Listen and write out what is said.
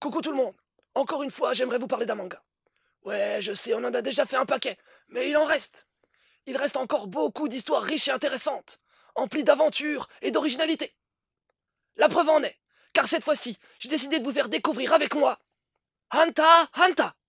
Coucou tout le monde. Encore une fois, j'aimerais vous parler d'un manga. Ouais, je sais, on en a déjà fait un paquet, mais il en reste. Il reste encore beaucoup d'histoires riches et intéressantes, emplies d'aventures et d'originalité. La preuve en est, car cette fois-ci, j'ai décidé de vous faire découvrir avec moi Hunter x Hunter.